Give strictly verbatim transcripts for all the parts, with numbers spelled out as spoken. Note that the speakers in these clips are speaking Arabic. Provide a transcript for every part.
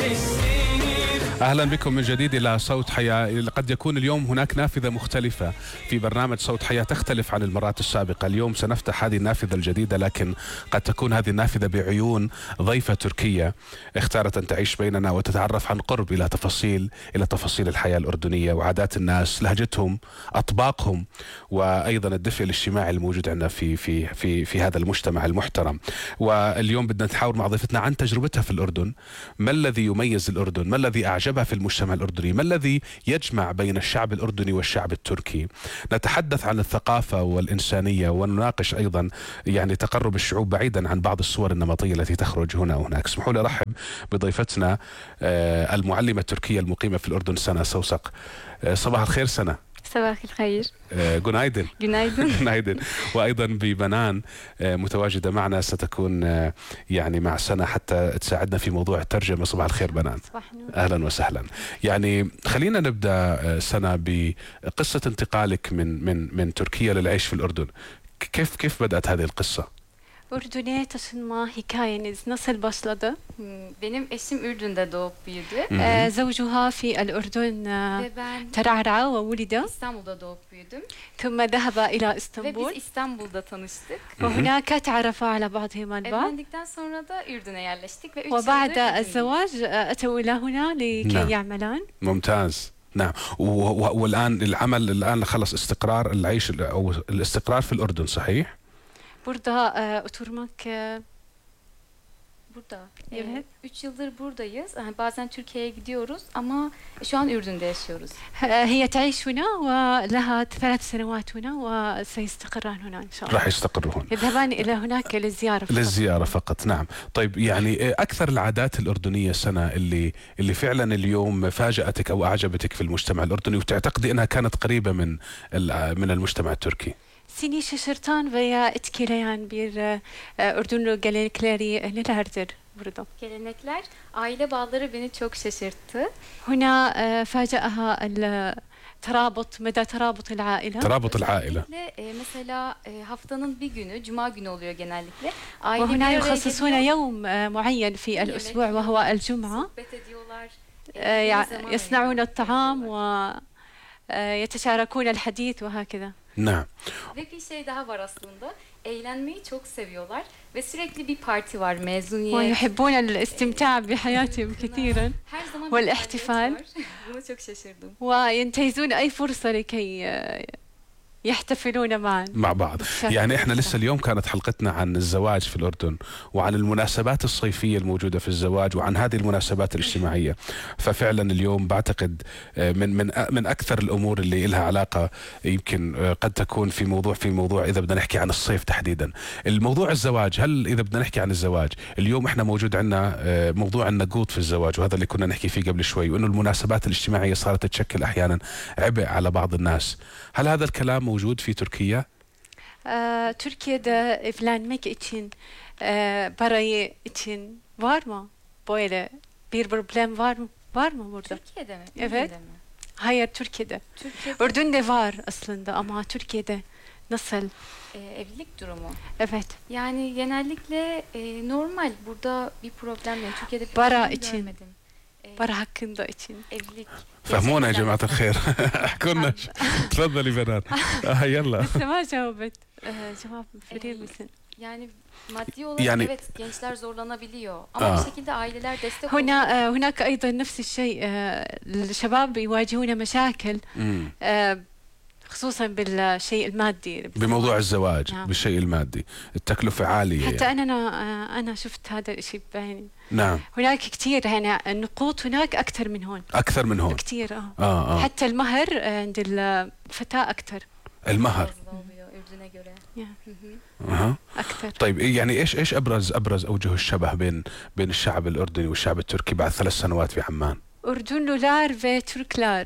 أهلا بكم من جديد إلى صوت حياة. قد يكون اليوم هناك نافذة مختلفة في برنامج صوت حياة تختلف عن المرات السابقة. اليوم سنفتح هذه النافذة الجديدة، لكن قد تكون هذه النافذة بعيون ضيفة تركية اختارت أن تعيش بيننا وتتعرف عن قرب إلى تفاصيل إلى تفاصيل الحياة الأردنية وعادات الناس، لهجتهم، أطباقهم، وأيضا الدفء الاجتماعي الموجود عندنا في في في في هذا المجتمع المحترم. واليوم بدنا نتحاور مع ضيفتنا عن تجربتها في الأردن، ما الذي يميز الأردن، ما الذي أعجبها في المجتمع الأردني، ما الذي يجمع بين الشعب الأردني والشعب التركي. نتحدث عن الثقافة والإنسانية، ونناقش أيضا يعني تقرب الشعوب بعيدا عن بعض الصور النمطية التي تخرج هنا وهناك. اسمحوا لي أرحب بضيفتنا المعلمة التركية المقيمة في الأردن سنة سوسق. صباح الخير سنة. صباح الخير. جنايدن. جنايدن. جنايدن. وأيضا ببنان متواجدة معنا، ستكون يعني مع سنة حتى تساعدنا في موضوع الترجمة. صباح الخير بنان. أهلا وسهلا. يعني خلينا نبدأ سنة بقصة انتقالك من من من تركيا للعيش في الأردن. كيف كيف بدأت هذه القصة؟ Ürdün'e taşınma hikayeniz nasıl başladı? Benim eşim Ürdün'de doğup büyüdü. زوجها في الأردن Ve ben ترعرع وولد İstanbul'da doğup büyüdüm. ثم ذهب إلى Ve إسطنبول biz İstanbul'da tanıştık. وهناك تعرفا على بعضهما البعض. Evlendikten sonra da Ürdün'e yerleştik ve üç وبعد yıldır Ürdün'deyiz. الزواج أتوا إلى هنا لكي نعم. يعملان. ممتاز. نعم. والآن العمل الآن خلص استقرار العيش أو الاستقرار في الأردن، صحيح؟ Burada e, oturmak e, Burada. Evet. Üç yıldır buradayız. Yani bazen Türkiye'ye gidiyoruz ama şu an Ürdün'de yaşıyoruz. هي تعيش هنا ولها ثلاث سنوات هنا وسيستقران هنا إن شاء الله. راح يستقروا هون. يذهبان إلى هناك للزيارة فقط. للزيارة فقط. نعم. طيب يعني أكثر العادات الأردنية سنة اللي اللي فعلا اليوم فاجأتك أو أعجبتك في المجتمع الأردني وتعتقدي أنها كانت قريبة من من المجتمع التركي؟ Seni şaşırtan veya etkileyen bir e, Ürdünlü gelenekleri nelerdir burada? Gelenekler, aile bağları beni çok şaşırttı. هنا e, فاجأها الترابط مدى ترابط العائلة. ترابط العائلة. E, mesela e, haftanın bir günü, Cuma günü oluyor genellikle. Aile وهنا bir araya يخصصون geliyor. يوم e, معين في الأسبوع وهو الجمعة. Sohbet ediyorlar. e, E, يع- zaman يصنعون ayırıyorlar, الطعام yapıyorlar. ويتشاركون الحديث وهكذا. نعم. Ve bir şey daha var aslında. Eğlenmeyi çok seviyorlar ve sürekli bir parti var, mezuniyet. ويحبون الاستمتاع بحياتهم كثيرا Her zaman والاحتفال. bir faaliyet var. Buna çok şaşırdım. وينتهزون أي فرصة لكي آه، يحتفلون معا مع بعض. يعني احنا لسه اليوم كانت حلقتنا عن الزواج في الأردن وعن المناسبات الصيفية الموجودة في الزواج وعن هذه المناسبات الاجتماعية. ففعلا اليوم بعتقد من من من أكثر الأمور اللي لها علاقة يمكن قد تكون في موضوع في موضوع إذا بدنا نحكي عن الصيف تحديدا. الموضوع الزواج، هل إذا بدنا نحكي عن الزواج اليوم احنا موجود عندنا موضوع النقود في الزواج، وهذا اللي كنا نحكي فيه قبل شوي، وإنه المناسبات الاجتماعية صارت تشكل أحيانا عبء على بعض الناس. هل هذا الكلام موجود في تركيا؟ Ee, Türkiye'de evlenmek için e, parayı için var mı? Böyle bir problem var mı? Var mı burada? Türkiye'de mi? Evet. Ürdün'de mi? Hayır, Türkiye'de. Türkiye'de Ürdün'de var aslında ama Türkiye'de nasıl? e, evlilik durumu. Evet. Yani genellikle e, normal. Burada bir problem yok. Türkiye'de bir Bara problem için. görmedim. E, Para hakkında için. evlilik. فهمونا يا Gerçekten- جماعة الخير. احكوا لنا. تفضلي بنان. آه يلا. لسه ما جاوبت. Ee, cevap verir misin? Yani maddi olarak Yani- evet gençler zorlanabiliyor. Ama Aa. bir şekilde aileler destek oluyor. هنا آه، هناك أيضا نفس الشيء. آه، الشباب يواجهون مشاكل مم. آه، خصوصا بالشيء المادي. بموضوع الزواج نعم. بالشيء المادي، التكلفة عالية حتى يعني. أنا آه، أنا شفت هذا الشيء بعيني. نعم. هناك كثير هنا النقود هناك أكثر من هون. أكثر من هون. كثير اه آه آه. حتى المهر آه، عند الفتاة أكثر. المهر. Fazla oluyor Ürdün'e göre. Yeah. Hı hı. أها. أكثر. طيب يعني ايش ايش ابرز ابرز اوجه الشبه بين بين الشعب الاردني والشعب التركي بعد ثلاث سنوات في عمان؟ Ürdünlüler ve Türkler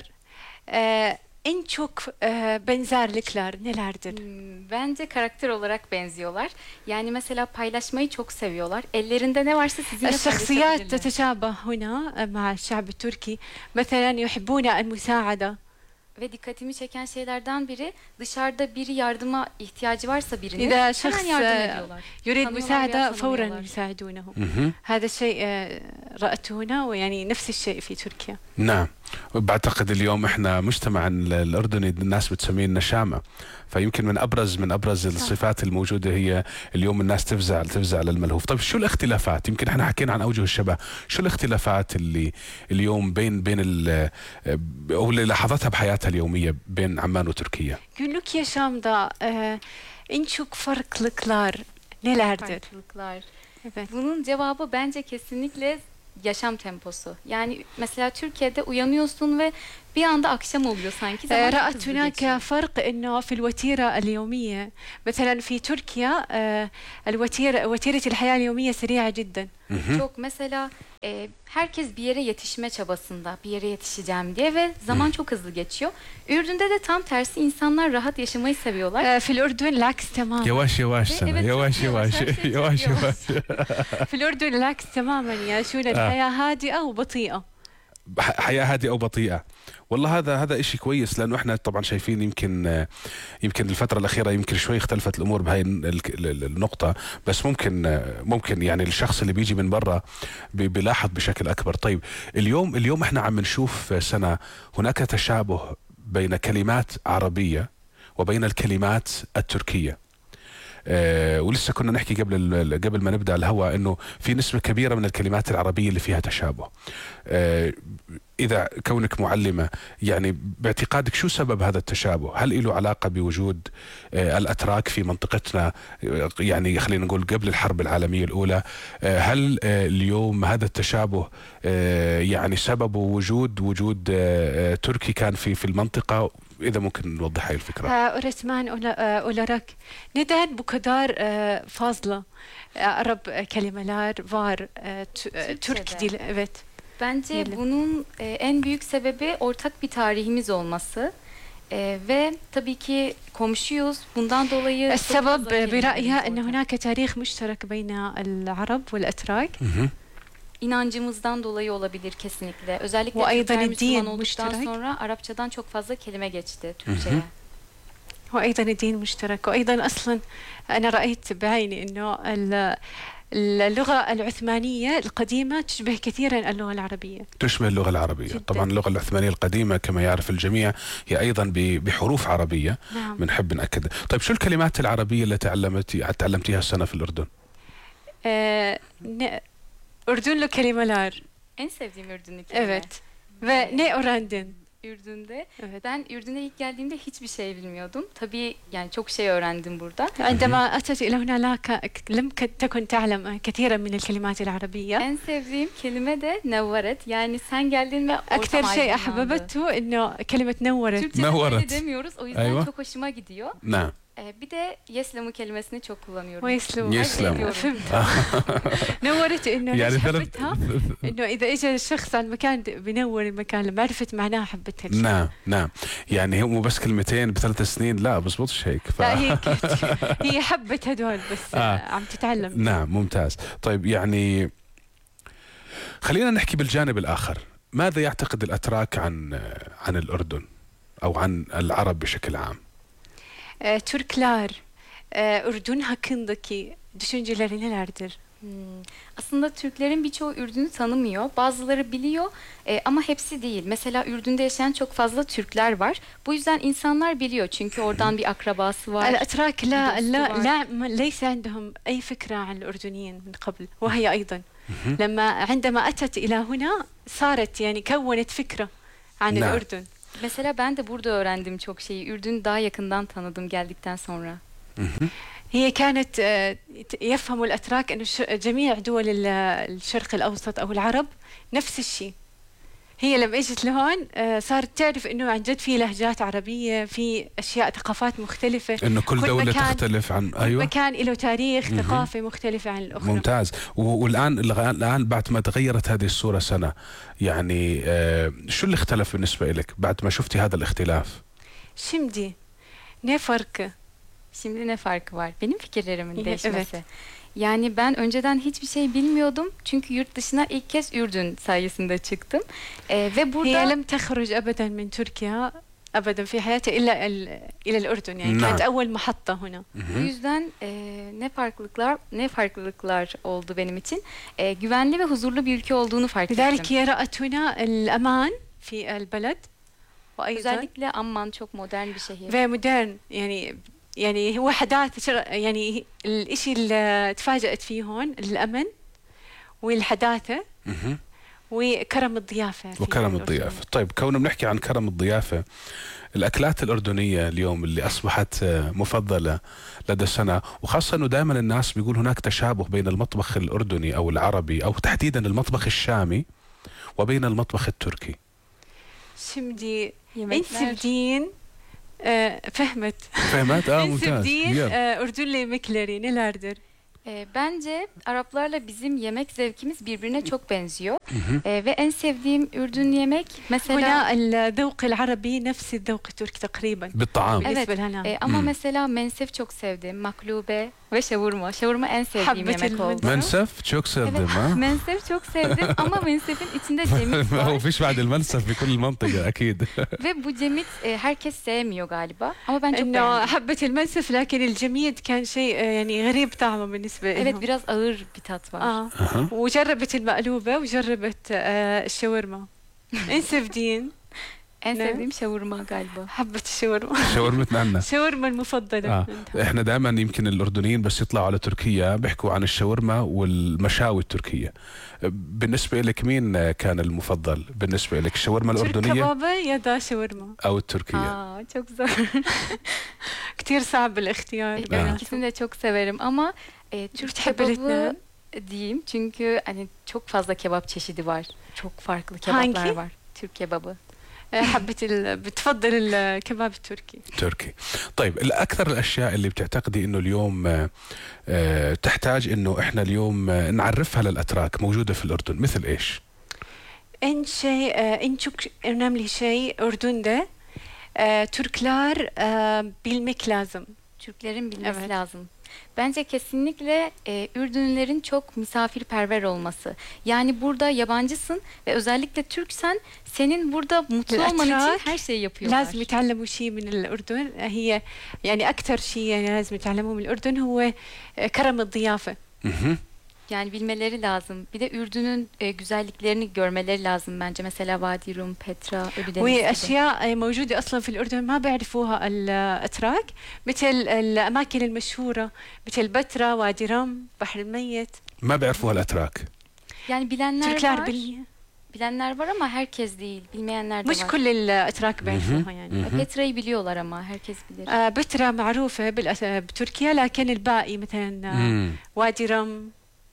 e, en çok e, benzerlikler nelerdir? Hmm, Bence karakter olarak benziyorlar. Yani mesela paylaşmayı çok seviyorlar. Ellerinde ne varsa sizinle الشخصيات paylaşabilirler. تتشابه هنا مع الشعب التركي. مثلا يحبون المساعدة ve dikkatimi çeken şeylerden biri dışarıda biri yardıma ihtiyacı varsa birinin إذا hemen شخص yardım آه، ediyorlar. يريد tanıyorlar مساعدة veya فورا tanımıyorlar. يساعدونه. مهم. هذا الشيء آه، رأته هنا ويعني نفس الشيء في تركيا. نعم. بعتقد اليوم احنا مجتمع الاردني الناس بتسميه النشامه، فيمكن من ابرز من ابرز الصفات الموجوده هي اليوم الناس تفزع تفزع للملهوف. طيب شو الاختلافات؟ يمكن احنا حكينا عن اوجه الشبه، شو الاختلافات اللي اليوم بين بين ال- او اللي لاحظتها بحياتها اليوميه بين عمان وتركيا؟ Günlük yaşamda e, en çok farklılıklar nelerdir? Farklılıklar. Evet. Bunun cevabı bence kesinlikle yaşam temposu. Yani mesela Türkiye'de uyanıyorsun ve bir anda akşam oluyor sanki. Zaman آه، çok رأت hızlı هناك geçiyor. فرق انه في الوتيرة اليومية مثلا في تركيا آه، الوتيرة وتيرة الحياة اليومية سريعة جدا. مهم. Çok mesela e, herkes bir yere yetişme çabasında, bir yere yetişeceğim diye ve zaman çok hızlı geçiyor. Ürdün'de de tam tersi, insanlar rahat yaşamayı seviyorlar. آه، في الأردن العكس تماما. يواش يواش إيه، سنة إيه، يواش بس- يواش بس- بس- يواش بس- يواش في الأردن العكس تماما، يعيشون الحياة هادئة وبطيئة. حياة هادئة أو بطيئة. والله هذا هذا إشي كويس، لأنه إحنا طبعا شايفين يمكن يمكن الفترة الأخيرة يمكن شوي اختلفت الأمور بهاي النقطة، بس ممكن ممكن يعني الشخص اللي بيجي من برا بي- بيلاحظ بشكل أكبر. طيب اليوم اليوم إحنا عم نشوف سنة هناك تشابه بين كلمات عربية وبين الكلمات التركية. آه، ولسه كنا نحكي قبل ال- قبل ما نبدا الهواء انه في نسبه كبيره من الكلمات العربيه اللي فيها تشابه. آه، اذا كونك معلمه يعني باعتقادك شو سبب هذا التشابه؟ هل له علاقه بوجود آه، الاتراك في منطقتنا، آه، يعني خلينا نقول قبل الحرب العالميه الاولى؟ آه، هل آه، اليوم هذا التشابه آه، يعني سببه وجود وجود آه، آه، تركي كان في في المنطقه؟ اذا ممكن نوضح هاي الفكره. Ha, öğretmen ola- olarak neden bu kadar e, fazla e, Arap e, kelimeler var e, tü- e, Türk Türkçe'de. dili? Evet. Bence Diyelim. bunun e, en büyük sebebi ortak bir tarihimiz olması. E, ve tabii ki komşuyuz. Bundan dolayı çok السبب fazla kelimelerimiz برأيها أن ortak. هناك تاريخ مشترك بين العرب والأتراك مهم. İnancımızdan dolayı olabilir kesinlikle. Özellikle وأيضاً Türkler Müslüman الدين olduktan مشترك. sonra Arapçadan çok fazla kelime geçti Hı hı. Türkçe'ye. وأيضا الدين مشترك وأيضا أصلا أنا رأيت بعيني أنه ال- اللغة العثمانية القديمة تشبه كثيرا اللغة العربية. تشبه اللغة العربية. جداً. طبعا اللغة العثمانية القديمة كما يعرف الجميع هي أيضا ب- بحروف عربية. نعم. بنحب نأكد. طيب شو الكلمات العربية اللي تعلمتي تعلمتيها السنة في الأردن؟ Ee, ne, Ürdünlü kelimeler. En sevdiğim Ürdünlü kelime. Evet. Ve ne öğrendin? Ürdün'de. Evet. Ben Ürdün'e ilk geldiğimde hiçbir şey bilmiyordum. Tabii yani çok şey öğrendim burada. عندما أتت إلى هنا لا ك- لم ك- تكن تعلم كثيرا من الكلمات العربية. En sevdiğim kelime de nevvaret. Yani sen geldin ve ortam أكثر شيء aydınlandı. أحببته إنه كلمة نورت. Türkçe'de Nevvaret. böyle demiyoruz. O yüzden Eyvah. çok hoşuma gidiyor. نعم. Ee, bir de yeslemı kelimesini çok kullanıyorum. ويسلم. يسلم. فهمت. نورت إنه يعني ليش ثلاث حبتها؟ إنه إذا إجى الشخص على المكان د- بنور المكان لما عرفت معناها حبتها الشيء. نعم نعم. يعني هم بس كلمتين بثلاث سنين؟ لا بزبطش هيك. ف... لا هي هي حبت هدول بس آه. عم تتعلم. نعم ممتاز. طيب يعني خلينا نحكي بالجانب الآخر. ماذا يعتقد الأتراك عن عن الأردن أو عن العرب بشكل عام؟ Ee, Türkler e, Ürdün hakkındaki düşünceleri nelerdir? Hmm. Aslında Türklerin birçoğu Ürdün'ü tanımıyor. Bazıları biliyor e, ama hepsi değil. Mesela Ürdün'de yaşayan çok fazla Türkler var. Bu yüzden insanlar biliyor. Çünkü oradan bir akrabası var. الأتراك لا دوست لا var. لا ما- ليس عندهم أي فكرة عن الأردنيين من قبل وهي أيضا لما عندما أتت إلى هنا صارت يعني كونت فكرة عن نعم. الأردن. Mesela ben de burada öğrendim çok şeyi. Ürdün'ü daha yakından tanıdım geldikten sonra. مهم. هي كانت آه، يفهم الأتراك أن جميع دول ال- الشرق الأوسط أو العرب نفس الشيء. هي لما اجت لهون آه، صارت تعرف انه عن جد في لهجات عربيه، في اشياء ثقافات مختلفه، إنه كل كل دولة مكان- تختلف عن أيوة. مكان له تاريخ مهم. ثقافه مختلفه عن الاخرى. ممتاز. و- والآن الآن بعد ما تغيرت هذه الصورة سنة، يعني آه، شو اللي اختلف بالنسبة لك بعد ما شفتي هذا الاختلاف؟ Şimdi ne farkı? Şimdi ne farkı var? Benim fikirlerimin Evet. değişmesi. Yani ben önceden hiçbir şey bilmiyordum. Çünkü yurt dışına ilk kez Ürdün sayesinde çıktım. Ee, ve burada هي لم تخرج ابدا من تركيا أبدا في حياتي إلا إلى الأردن يعني. نعم. كانت أول محطة هنا. Bu yüzden e, ne farklılıklar ne farklılıklar oldu benim için. E, güvenli ve huzurlu bir ülke olduğunu fark لذلك ettim. هي رأت هنا الأمان في البلد وأيضا Özellikle Amman çok modern bir şehir. ومودرن يعني يعني هو حداثة يعني الإشي اللي تفاجأت فيه هون الأمن والحداثة مهم. وكرم الضيافة. في وكرم الأردن. الضيافة. طيب كوننا بنحكي عن كرم الضيافة، الأكلات الأردنية اليوم اللي أصبحت مفضلة لدى السنة، وخاصة أنه دائما الناس بيقول هناك تشابه بين المطبخ الأردني أو العربي أو تحديدا المطبخ الشامي وبين المطبخ التركي. Şimdi Yemekler. en sevdiğin e, Fehmet. فهمت؟ اه En ممتاز. sevdiğin يلا. e, Ürdünlü yemekleri nelerdir? E, bence Araplarla bizim yemek zevkimiz birbirine çok benziyor. E, ve en sevdiğim Ürdün yemek mesela هنا الذوق العربي نفس الذوق التركي تقريبا بالطعام. Evet. بالنسبة لنا. e, ama Hmm. mesela mensef çok sevdim, maklube ve şavurma. Şavurma en sevdiğim Habbet yemek oldu. منسف çok sevdim ها؟ Mensef çok sevdim ama mensefin içinde cemit ما هو var. فيش بعد المنسف بكل المنطقة أكيد. Ve bu cemit e, herkes sevmiyor galiba ama ben çok انه beğendim. حبة المنسف لكن الجميد كان شيء آه، يعني غريب طعمه بالنسبة Evet لهم. biraz ağır bir tat var. اه أها. وجربت المقلوبة وجربت آه، الشاورما. ان سفدين En Ne? sevdiğim şavurma galiba. حبة الشاورما. شاورمتنا عنا. الشاورما المفضلة آه. عندهم. احنا دائما يمكن الاردنيين بس يطلعوا على تركيا بيحكوا عن الشاورما والمشاوي التركيه. بالنسبه لك مين كان المفضل بالنسبه لك، الشاورما ترك الاردنيه كبابة يا دا شاورما. او التركيه؟ Aa, çok zor. كتير صعب الاختيار. Ben Evet. ikisini de çok severim ama e, Türk Bتحب kebabı الاثنين؟ diyeyim çünkü hani çok fazla kebap çeşidi var. Çok farklı kebaplar Hangi? var. Türk kebabı. آه، حبة ال... بتفضل الكباب التركي. تركي. طيب الاكثر الاشياء اللي بتعتقدي انه اليوم آه، آه، تحتاج انه احنا اليوم آه، نعرفها للاتراك موجوده في الاردن، مثل ايش؟ En şey, e, en çok önemli şey Ürdün'de e, Türkler e, bilmek lazım. Türklerin bilmesi Evet. lazım. Bence kesinlikle e, Ürdünlülerin çok misafirperver olması. Yani burada yabancısın ve özellikle Türksen senin burada mutlu olman için الأتراك her şeyi yapıyorlar. لازم يتعلموا شيء من الأردن. هي يعني أكثر شيء يعني لازم يتعلموه من الأردن هو آه، كرم الضيافة. مهم. Yani bilmeleri lazım. Bir de Ürdün'ün e, güzelliklerini görmeleri lazım bence. Mesela Vadi Rum, Petra, Ölüdeniz gibi. وأشياء آه، موجودة أصلا في الأردن ما بيعرفوها الأتراك، مثل الأماكن المشهورة مثل بتراء، وادي رم، بحر الميت. ما بيعرفوها الاتراك. Yani bilenler Türkler var. biliyor. Bilenler var ama herkes değil. Bilmeyenler de مش var. كل الأتراك بيعرفوها يعني. مهم. Petra'yı biliyorlar ama herkes bilir. آه، بتراء معروفة بالأس- بتركيا، لكن الباقي مثلا آه، مم. وادي رم،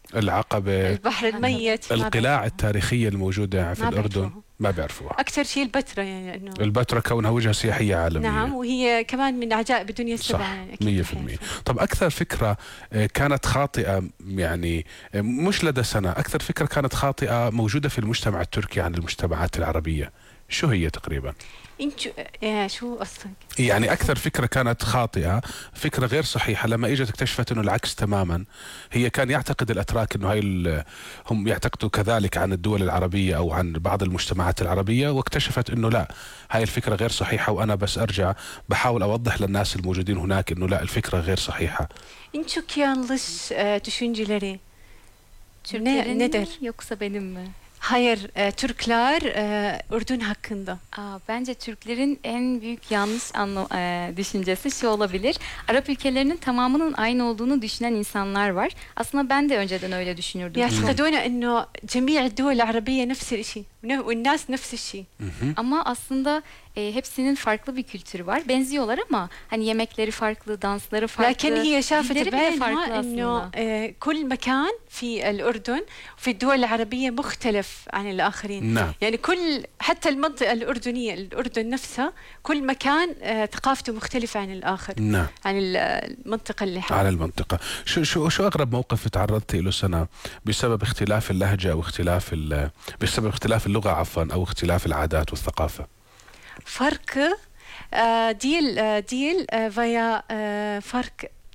العقبه، البحر الميت ما القلاع بيعرفوها. التاريخية الموجودة في ما الأردن بيعرفوها. ما بيعرفوها. أكثر شيء البتراء يعني إنه البتراء كونها وجهة سياحية عالمية. نعم، وهي كمان من عجائب الدنيا السبعة صح، يعني أكيد مية في المية. طب أكثر فكرة آه، كانت خاطئة يعني آه، مش لدى سنة، أكثر فكرة كانت خاطئة موجودة في المجتمع التركي عن المجتمعات العربية، شو هي تقريبا؟ انت يا شو قصدك؟ يعني أكثر فكرة كانت خاطئة، فكرة غير صحيحة، لما إجت اكتشفت أنه العكس تماما. هي كان يعتقد الأتراك أنه هاي ال- هم يعتقدوا كذلك عن الدول العربية أو عن بعض المجتمعات العربية، واكتشفت أنه لا، هاي الفكرة غير صحيحة. وأنا بس أرجع بحاول أوضح للناس الموجودين هناك أنه لا، الفكرة غير صحيحة. En çok yanlış e, düşünceleri Türklerin ne, mi nedir? yoksa benim mi? Hayır, e, Türkler e, Ürdün hakkında. Aa, bence Türklerin en büyük yanlış anla, e, düşüncesi şu olabilir. Arap ülkelerinin tamamının aynı olduğunu düşünen insanlar var. Aslında ben de önceden öyle düşünürdüm. يعتقدون انه جميع الدول العربية نفس الشيء والناس نفس الشيء. مهم. Ama aslında e, hepsinin farklı bir kültürü var. Benziyorlar ama hani yemekleri farklı, dansları farklı. لكن هي شافت dilleri bile farklı بعينها انه aslında. آه، كل مكان في الأردن في الدول العربية مختلف عن الآخرين. نعم. يعني كل حتى المنطقة الأردنية الأردن نفسها كل مكان آه، ثقافته مختلفة عن الآخر، نعم. عن ال- المنطقة اللي على حوالي. المنطقة. شو شو شو أغرب موقف تعرضتي له سنة بسبب اختلاف اللهجة أو اختلاف ال- بسبب اختلاف اللغة عفوا أو اختلاف العادات والثقافة؟ فرق آه، ديل آه، ديل آه، via آه، فرق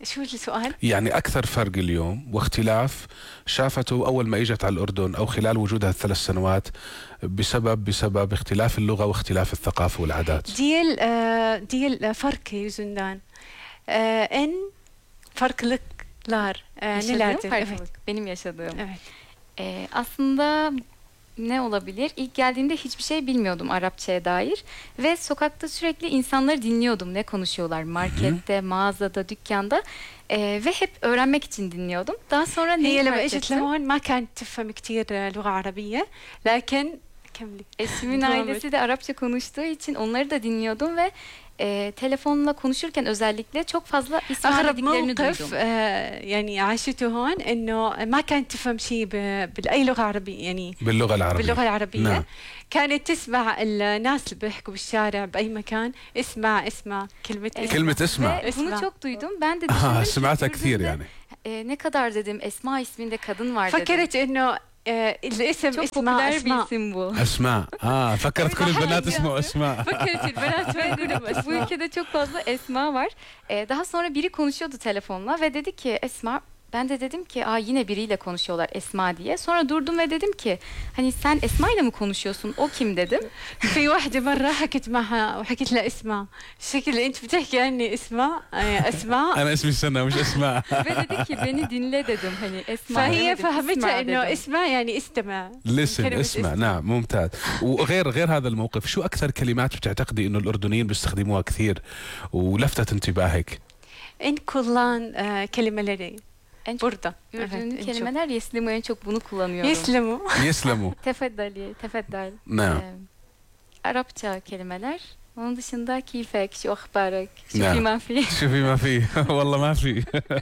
شو السؤال؟ يعني أكثر فرق اليوم واختلاف شافته أول ما إجت على الأردن أو خلال وجودها الثلاث سنوات بسبب بسبب اختلاف اللغة واختلاف الثقافة والعادات. ديل آه ديل فرق yüzünden آه en farklılıklar e, Yaşadığım nelerdir? farklılık. Evet. Benim yaşadığım. Evet. Ee, aslında ne olabilir? İlk geldiğimde hiçbir şey bilmiyordum Arapçaya dair ve sokakta sürekli insanları dinliyordum ne konuşuyorlar markette, mağazada, dükkanda. Ee, ve hep öğrenmek için dinliyordum. Daha sonra neyi هي لما fark اجت ettim? لهون ما كانت تفهم كثير لغة عربية لكن كملي. Eşimin Devam ailesi de Arapça konuştuğu için onları da dinliyordum ve e, telefonla konuşurken özellikle çok fazla İsmail أغرب dediklerini موقف duydum. آه يعني عاشته هون إنه ما كانت تفهم شيء ب- بأي لغة عربية يعني باللغة العربية. باللغة العربية. نعم. كانت تسمع الناس اللي بيحكوا بالشارع بأي مكان اسمع اسمع كلمة Evet. اسمع. كلمة اسمع. Ve bunu Esma. çok duydum. Ben de آه düşündüm ki سمعتها كثير Ürdün'de, يعني. e, ne kadar dedim Esma isminde kadın var dedim. فكرت إنه آه الاسم Çok اسمها popüler bir أسماء. isim bu. أسماء. آه فكرت كل البنات اسمه أسماء. فكرت البنات كلهم Bu أسماء. ülkede çok fazla Esma var. Ee, daha sonra biri konuşuyordu telefonla ve dedi ki Esma, ben de dedim ki aa yine biriyle konuşuyorlar Esma diye. Sonra durdum ve dedim ki hani sen Esma ile mi konuşuyorsun? O kim dedim. في واحدة مرة حكيت معها وحكيت لها اسمع الشكل اللي أنت بتحكي عني اسمع آه، أسماء. أنا اسمي سنة مش أسماء. Ve dedi ki beni dinle dedim hani Esma فهي demedim, فهمتها اسمع إنه dedim. اسمع يعني استمع. لسن كلمة اسمع. نعم ممتاز. وغير غير هذا الموقف شو أكثر كلمات بتعتقدي إنه الأردنيين بيستخدموها كثير ولفتت انتباهك؟ إن kullan آه، kelimeleri En çok burada. Ürdünlü en çok. kelimeler Yeslimu en çok bunu kullanıyorum. يسلموا. يسلموا. Tefeddali, tefeddal. نعم. Ee, Arapça kelimeler. Onun dışında keyfek, şu ahbarek, şu نعم. fi ma fi. شوفي ما في والله ما في.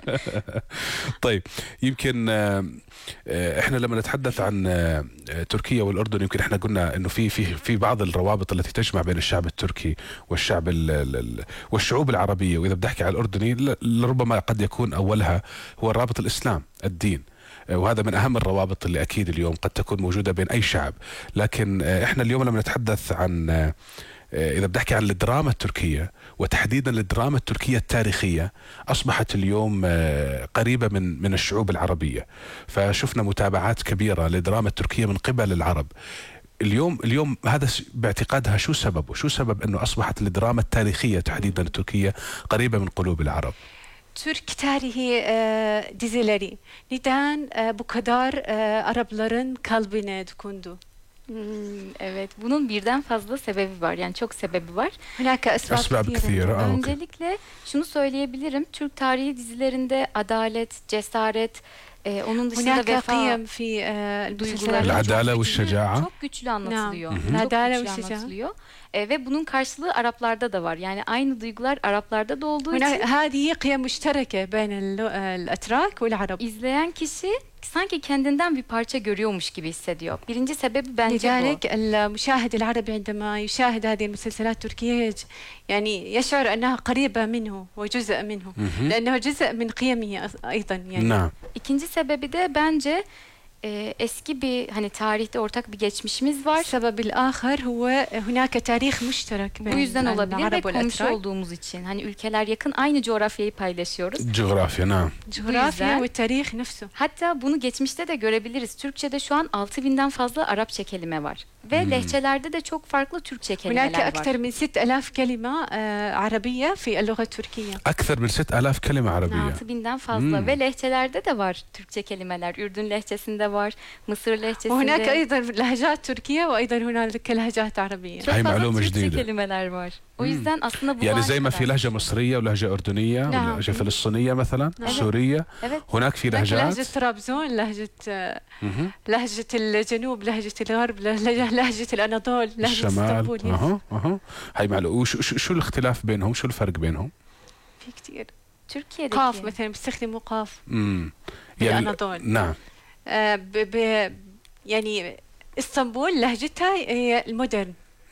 طيب يمكن آه، آه، احنا لما نتحدث عن آه، آه، تركيا والاردن يمكن احنا قلنا انه في في في بعض الروابط التي تجمع بين الشعب التركي والشعب ال ال والشعوب العربيه، واذا بدي احكي على الاردني ل- لربما قد يكون اولها هو الرابط الاسلام الدين. آه، وهذا من اهم الروابط اللي اكيد اليوم قد تكون موجوده بين اي شعب، لكن آه، احنا اليوم لما نتحدث عن آه، إذا بدي أحكي عن الدراما التركية وتحديدا الدراما التركية التاريخية أصبحت اليوم آه، قريبة من من الشعوب العربية، فشفنا متابعات كبيرة للدراما التركية من قبل العرب. اليوم اليوم هذا س- باعتقادها شو سببه؟ شو سبب أنه أصبحت الدراما التاريخية تحديدا التركية قريبة من قلوب العرب؟ Türk tarihi e, dizileri neden e, bu kadar e, Arapların kalbine dokundu? Hmm, evet, bunun birden fazla sebebi var. Yani çok sebebi var. هناك أسباب أسباب كثيرة. كثيرة. آه، أوكي. Öncelikle şunu söyleyebilirim. Türk tarihi dizilerinde adalet, cesaret, e, onun dışında هناك vefa قيم في e, duyguları المسلسلات. العدالة çok güçlü- والشجاعة. çok güçlü anlatılıyor. نعم. Çok العدالة güçlü والشجاعة. anlatılıyor. E, ve bunun karşılığı Araplarda da var. Yani aynı duygular Araplarda da olduğu هناك için هذه قيم مشتركة بين ال- الأتراك والعرب. izleyen kişi sanki kendinden bir parça görüyormuş gibi hissediyor. Birinci sebebi bence bu. لذلك المشاهد العربي عندما يشاهد هذه المسلسلات التركية يج- يعني يشعر أنها قريبة منه وجزء منه مهم. لأنه جزء من قيمه أص- أيضا يعني. نعم. İkinci sebebi de bence e, eski bir hani tarihte ortak bir geçmişimiz var. السبب الآخر هو هناك تاريخ مشترك Bu بين yüzden olabilir ve العرب komşu والأتراك. olduğumuz için. Hani ülkeler yakın, aynı coğrafyayı paylaşıyoruz. جغرافيا. نعم. جغرافيا yüzden- والتاريخ نفسه. Hatta bunu geçmişte de görebiliriz. Türkçe'de şu an altı binden fazla Arapça kelime var. Ve Hmm. lehçelerde de çok farklı Türkçe هناك kelimeler أكثر var. من ست ألاف كلمة آه، عربية في اللغة التركية. أكثر من ست آلاف كلمة عربية. altı binden fazla Hmm. ve lehçelerde de var Türkçe kelimeler. Ürdün lehçesinde var, Mısır lehçesinde. وهناك أيضا لهجات تركية وأيضا هنالك لهجات عربية. Çok Hay fazla معلومة Türkçe جديدة. kelimeler var. O Hmm. yüzden aslında bu يعني var زي ما في kadar. لهجة مصرية ولهجة أردنية نعم. ولهجة فلسطينية مثلا نعم. سورية، Evet. هناك في هناك لهجات. لهجة طرابزون، لهجة آه، مهم. لهجة الجنوب، لهجة الغرب، لهجة لهجة الأناضول، لهجة الشمال. اسطنبول. يس. اها اها هاي معلومة. وشو شو شو الاختلاف بينهم؟ شو الفرق بينهم؟ في كثير. Türkiye'deki قاف مثلا بيستخدموا قاف. امم بالأناضول. نعم. آه، ب ب يعني اسطنبول لهجتها هي المودرن.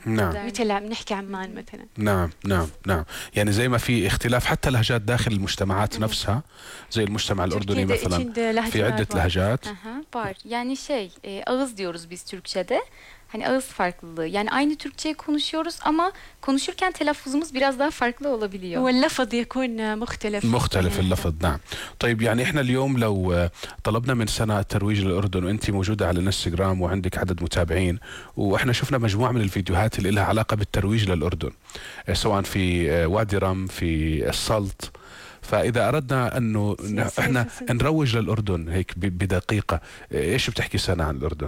نعم. مثل عم نحكي عمان مثلا. نعم نعم نعم، يعني زي ما في اختلاف حتى لهجات داخل المجتمعات نفسها، زي المجتمع الأردني مثلا في عدة لهجات. Aha, var. Yani şey, e, ağız diyoruz biz Türkçe'de. Hani ağız farklılığı. Yani aynı Türkçeyi konuşuyoruz ama konuşurken telaffuzumuz biraz daha farklı olabiliyor. واللفظ يكون مختلف. مختلف اللفظ. نعم. طيب يعني احنا اليوم لو طلبنا من سنة الترويج للأردن وانت موجودة على الانستغرام وعندك عدد متابعين، واحنا شفنا مجموعة من الفيديوهات اللي لها علاقة بالترويج للأردن سواء في وادي رم في السلط، فإذا أردنا أنه احنا نروج للأردن هيك بدقيقة، ايش بتحكي سنة عن الأردن؟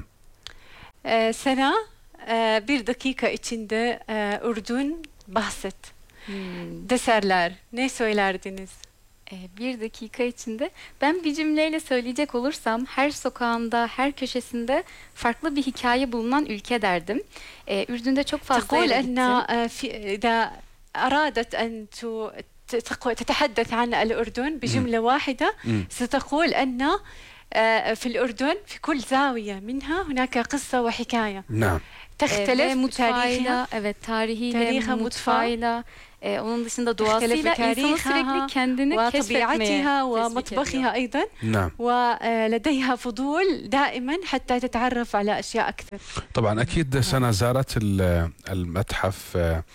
Ee, Sena e, bir dakika içinde e, Ürdün bahset. Hmm. Deserler. Ne söylerdiniz? E, bir dakika içinde ben bir cümleyle söyleyecek olursam her sokağında, her köşesinde farklı bir hikaye bulunan ülke derdim. E, Ürdün'de çok fazla تقول yere أن gittim. آه، في إذا أرادت أن تو- تتق- تتحدث عن الأردن بجملة واحدة مم. ستقول أن آه، في الأردن في كل زاوية منها هناك قصة وحكاية نعم. E, ve تختلف بتاريخها mutfağıyla, evet tarihiyle, Tariha, mutfağıyla, e, onun dışında تختلف doğasıyla insanın بتاريخها sürekli kendini keşfetmeye وطبيعتها teşvik ediyor. ومطبخها أيضا، نعم. ولديها فضول دائما حتى تتعرف على أشياء أكثر. طبعا أكيد سنة زارت ال- المتحف آه،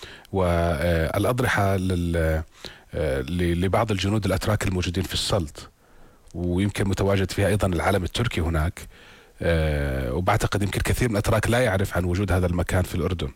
والأضرحة لل- آه، لبعض الجنود الأتراك الموجودين في السلط، ويمكن متواجد فيها أيضا العلم التركي هناك، آه، وبعتقد يمكن كثير من الأتراك لا يعرف عن وجود هذا المكان في الأردن.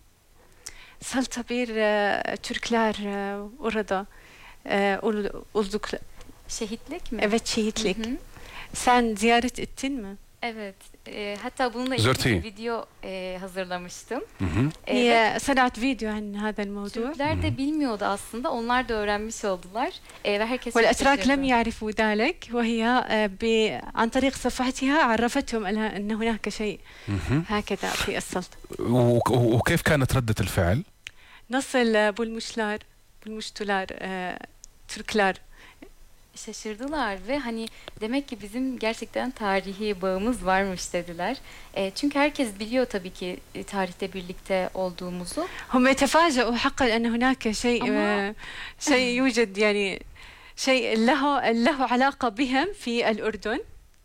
Salta bir e, Türkler e, orada e, ol- olduk. Şehitlik mi? Evet, şehitlik. Hı hı. Sen ziyaret ettin mi? Evet. E, hatta bununla زرتي. ilgili bir video e, hazırlamıştım. مهم. E, ve هي صنعت فيديو عن هذا الموضوع Türkler de bilmiyordu aslında. Onlar da öğrenmiş oldular. E, ve herkes çok والأتراك لم şaşırdı. يعرفوا ذلك، وهي آه، ب- عن طريق صفحتها عرفتهم أنها- أن هناك شيء مهم. هكذا في السلط. وك- وكيف كانت ردة الفعل؟ Nasıl e, bulmuşlar, bulmuştular e, Türkler. Şaşırdılar ve hani demek ki bizim gerçekten tarihi bağımız varmış dediler. E, çünkü herkes biliyor tabii ki e, tarihte birlikte olduğumuzu. هم يتفاجئوا حقا أن هناك شيء أما- آه، شيء يوجد، يعني شيء له له علاقة بهم في الأردن.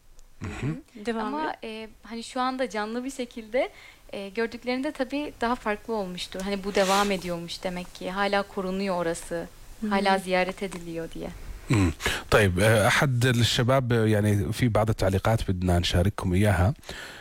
devam Ama e, hani şu anda canlı bir şekilde e, gördüklerinde tabii daha farklı olmuştur. Hani bu devam ediyormuş demek ki. Hala korunuyor orası. Hala ziyaret ediliyor diye. مم. طيب آه، أحد الشباب آه، يعني في بعض التعليقات بدنا نشارككم إياها.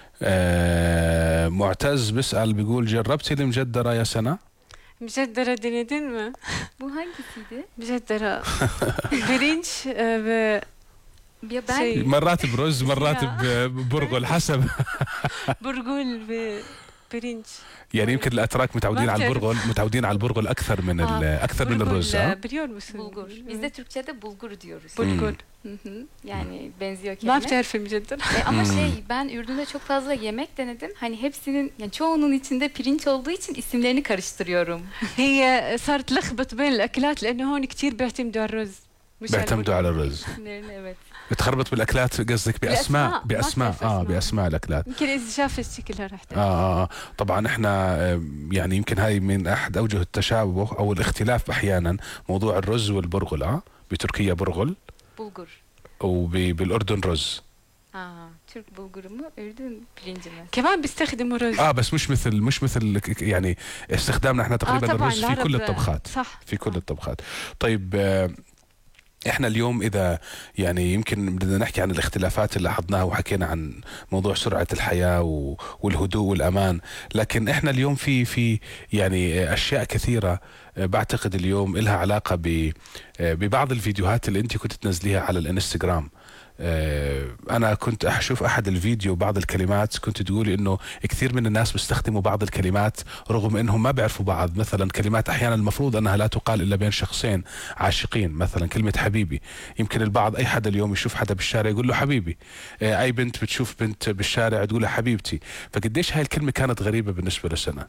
آه، معتز بيسأل بيقول جربتي المجدرة يا سنة؟ مجدرة denedin mi? Bu hangisiydi? مجدرة برنش آه، ب- Ya ben Şey- مرات برز مرات يا. ببرغل حسب. برغول ب- برنش. يعني يمكن الأتراك متعودين ما على بتعرف. البرغل، متعودين على البرغل أكثر من ال- آه، أكثر من برغول، الرز. ها؟ آه، biliyor musun? bulgur. Biz de Türkçe'de bulgur diyoruz. Bulgur. Hı hı. Yani benziyor ما kelime. بتعرف المجدرة. E, ama Hmm. şey ben Ürdün'de çok fazla yemek denedim. Hani hepsinin yani çoğunun içinde pirinç olduğu için isimlerini karıştırıyorum. هي صارت تلخبط بين الأكلات لأنه هون كتير بيعتمدوا على الرز. مش على بيعتمدوا البرغول. على الرز. İsimlerini evet. بتخربط بالأكلات قصدك بأسماء بالأسماء. ما بأسماء بتعرف آه أسماء. بأسماء الأكلات. يمكن إذا شافت شكلها راح تعرف. آه, آه, آه طبعا احنا آه، يعني يمكن هاي من أحد أوجه التشابه أو الاختلاف أحيانا موضوع الرز والبرغل. آه بتركيا برغل Bulgur. وبالأردن رز. Aa, Türk bulguru mu, Ürdün pirinci mi? كمان بيستخدموا رز. اه بس مش مثل مش مثل ك- يعني استخدامنا احنا تقريبا آه طبعاً، الرز في كل العرب- الطبخات. صح في كل صح. الطبخات. طيب آه، احنا اليوم اذا يعني يمكن بدنا نحكي عن الاختلافات اللي لاحظناها وحكينا عن موضوع سرعة الحياة و- والهدوء والأمان، لكن احنا اليوم في في يعني اشياء كثيرة آه، بعتقد اليوم لها علاقة ب- آه، ببعض الفيديوهات اللي انت كنت تنزليها على الانستغرام. آه، انا كنت اشوف احد الفيديو بعض الكلمات كنت تقولي انه كثير من الناس بيستخدموا بعض الكلمات رغم انهم ما بيعرفوا بعض، مثلا كلمات احيانا المفروض انها لا تقال الا بين شخصين عاشقين، مثلا كلمة حبيبي. يمكن البعض اي حدا اليوم يشوف حدا بالشارع يقول له حبيبي، آه، اي بنت بتشوف بنت بالشارع تقول لها حبيبتي. فقديش هاي الكلمة كانت غريبة بالنسبة لسنة؟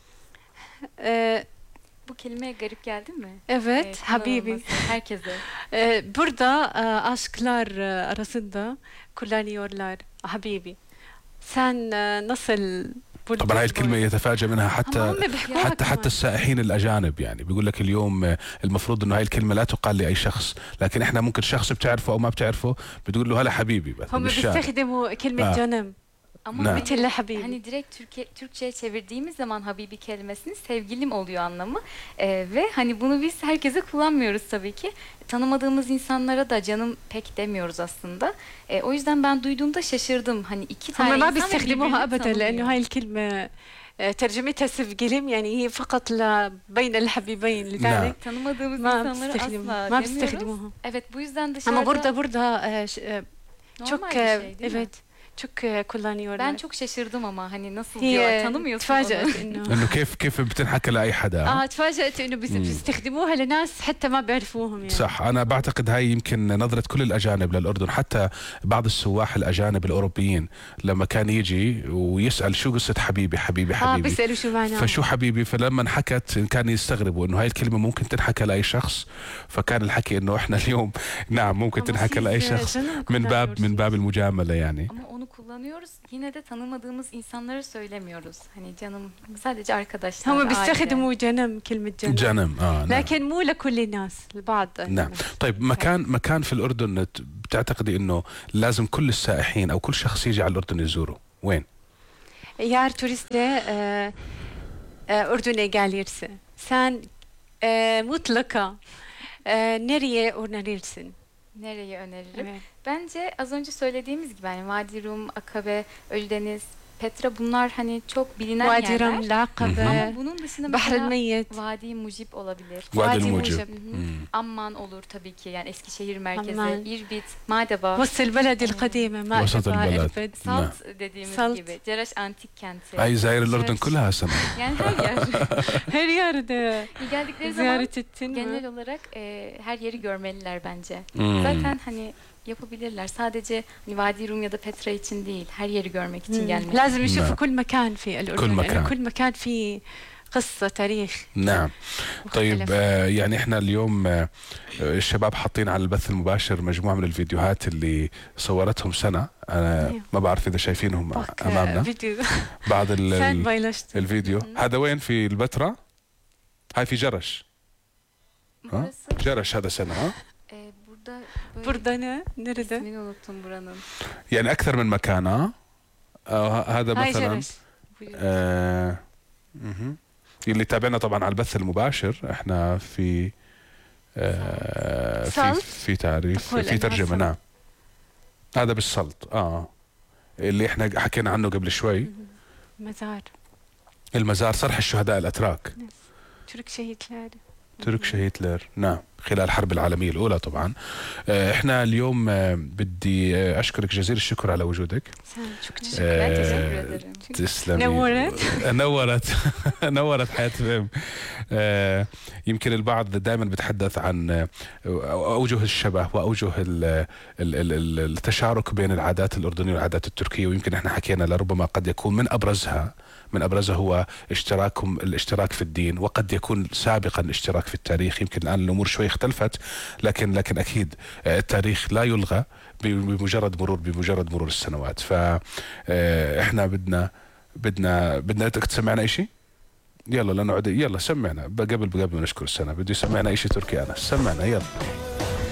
Ee, Bu kelime garip geldi mi? evet, Evet, habibi. kullanılması herkese. Ee, burada e, aşklar e, arasında kullanıyorlar habibi. Sen e, nasıl طبعا هاي الكلمة يتفاجأ منها حتى حتى حتى السائحين الأجانب، يعني بيقول لك اليوم المفروض إنه هاي الكلمة لا تقال لأي شخص، لكن إحنا ممكن شخص بتعرفه أو ما بتعرفه بتقول له هلا حبيبي. هم بيستخدموا كلمة آه. جنم ama ne? مثل حبيبي. Hani direkt Türkiye, Türkçe'ye çevirdiğimiz zaman Habibi kelimesinin sevgilim oluyor anlamı. Ee, ve hani bunu biz herkese kullanmıyoruz tabii ki. Tanımadığımız insanlara da canım pek demiyoruz aslında. Ee, o yüzden ben duyduğumda şaşırdım. Hani iki tane هم ما insan ve بيستخدموها birbirini أبدا لأنه tanımıyor. هاي الكلمة ترجمتها سفقلم يعني هي فقط بين الحبيبين لذلك Tanımadığımız ما insanlara بتستخدم asla ما demiyoruz. بيستخدموها. Evet bu yüzden Ama dışarıda burada burada e, ş- e, çok normal bir e, şey değil mi? evet çok e, kullanıyorlar. Ben çok şaşırdım ama hani nasıl diyor هي tanımıyorsun onu. تفاجأت إنه إنه كيف كيف بتنحكى لأي حدا. اه تفاجأت إنه بيس- مم. بيستخدموها لناس حتى ما بيعرفوهم يعني. صح، أنا بعتقد هاي يمكن نظرة كل الأجانب للأردن، حتى بعض السواح الأجانب الأوروبيين لما كان يجي ويسأل شو قصة حبيبي حبيبي اه حبيبي بيسألوا شو معناه. فشو حبيبي، فلما انحكت كان يستغربوا انه هاي الكلمه ممكن تنحكى لاي شخص، فكان الحكي انه احنا اليوم نعم ممكن Ama تنحكى siz, لاي e, شخص canım من باب من kullanıyorsunuz. باب المجامله يعني. Ama onu kullanıyoruz. Yine de tanımadığımız insanlara söylemiyoruz. Hani canım sadece arkadaşlar. هم aile. بيستخدموا جنم كلمة جنم جنم اه نعم. لكن مو لكل الناس البعض. نعم. طيب مكان مكان في الاردن بتعتقدي انه لازم كل السائحين او كل شخص يجي على الاردن يزوره وين؟ Eğer turistle e, e, Ürdün'e gelirse sen e, mutlaka e, nereye önerirsin? Nereye öneririm? Evet. Bence az önce söylediğimiz gibi hani Vadi Rum, Akabe, Ölüdeniz, Petra bunlar hani çok bilinen Vadi yerler. Rum, العقبة Ama bunun dışında بحر mesela الميت Vadi Mujib olabilir. وادي وادي الموجب. موجب. Hı hı. مم. Amman olur tabii ki yani Eskişehir merkezi, Amman. İrbit, Madeba, وسط البلد القديمة ما وسط البلد. إربد. Salt dediğimiz Salt. gibi, Ceraş Antik Kenti. هاي زاير الاردن Evet. كلها سنه. Yani her yer. her yerde Geldikleri zaman ziyaret ettin mi? genel olarak e, her yeri görmeliler bence. مم. Zaten hani yapabilirler. Sadece hani Vadi Rum ya da Petra için değil, her yeri görmek için مم. gelmek. لازم يشوفوا نعم. كل مكان في الأردن كل لأنه مكان. كل مكان فيه قصة تاريخ نعم. طيب مختلف. آه يعني احنا اليوم آه الشباب حاطين على البث المباشر مجموعه من الفيديوهات اللي صورتهم سنه، انا أيوه. ما بعرف اذا شايفينهم بك امامنا فيديو بعض ال- sen ال- paylaştın. الفيديو. هذا وين في البتراء؟ هاي في جرش. ها؟ Burası جرش هذا سنه ها؟ e, burada böyle Burada ne? Nerede? ismini unuttum buranın. يعني اكثر من مكان ها؟ آه هذا هاي مثلا جرش. آه مهم. اللي تابعنا طبعا على البث المباشر احنا في آه في سلط؟ في تعريف تقول في إنها ترجمه سلط. نعم. هذا بالسلط اه اللي احنا حكينا عنه قبل شوي، مزار المزار صرح الشهداء الاتراك Türk şehitler. ترك هتلر نعم خلال الحرب العالمية الأولى طبعا. آه، احنا اليوم آه، بدي آه، أشكرك جزيل الشكر على وجودك. Sen çok teşekkür Ben آه، teşekkür ederim. تسلمي. نورت. نورت نورت حياة فهم. آه، يمكن البعض دائما بتحدث عن آه، أوجه الشبه وأوجه ال- ال- ال- ال- التشارك بين العادات الأردنية والعادات التركية، ويمكن احنا حكينا لربما قد يكون من أبرزها من أبرزها هو اشتراكهم الاشتراك في الدين، وقد يكون سابقا الاشتراك في التاريخ. يمكن الآن الأمور شوي اختلفت، لكن لكن أكيد آه، التاريخ لا يلغى بمجرد مرور بمجرد مرور السنوات. فإحنا بدنا بدنا بدنا بدك تسمعنا أي شيء؟ يلا لنعد يلا سمعنا قبل قبل ما نشكر السنة، بده يسمعنا أي شيء تركي. أنا سمعنا يلا.